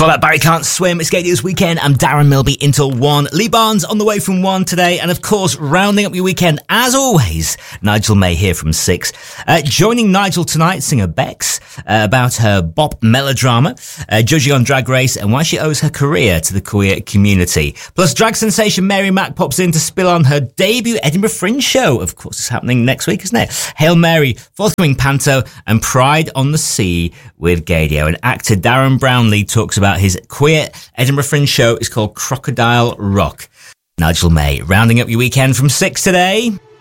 before that, Barry Can't Swim. It's Gay News Weekend. I'm Darren Milby until 1. Lee Barnes on the way from 1 today. And of course, rounding up your weekend, as always, Nigel May here from 6. Joining Nigel tonight, singer Bex, about her bop melodrama, judging on Drag Race and why she owes her career to the queer community. Plus, drag sensation Mary Mack pops in to spill on her debut Edinburgh Fringe show. Of course, it's happening next week, isn't it? Hail Mary, forthcoming panto, and Pride on the Sea with Gaydio. And actor Darren Brownlee talks about his queer Edinburgh Fringe show. It's called Crocodile Rock. Nigel May, rounding up your weekend from 6 today.